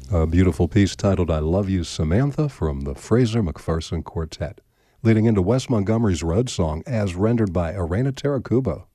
A beautiful piece titled I Love You, Samantha from the Fraser McPherson Quartet, leading into Wes Montgomery's Road Song as rendered by Irena Tarakubo.